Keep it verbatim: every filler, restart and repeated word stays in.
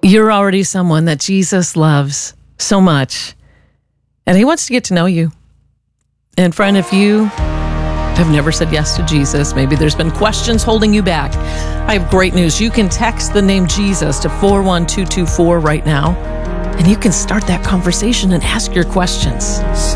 You're already someone that Jesus loves so much, and he wants to get to know you. And friend, if you have never said yes to Jesus, maybe there's been questions holding you back, I have great news. You can text the name Jesus to four one two two four right now, and you can start that conversation and ask your questions.